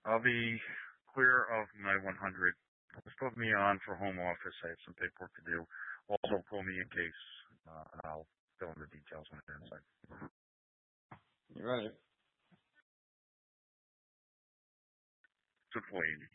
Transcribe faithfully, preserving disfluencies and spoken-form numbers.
I'll be clear of my one hundred. Just put me on for home office. I have some paperwork to do. Also, call me in case, uh, and I'll fill in the details when it's inside. You're right. It's employee.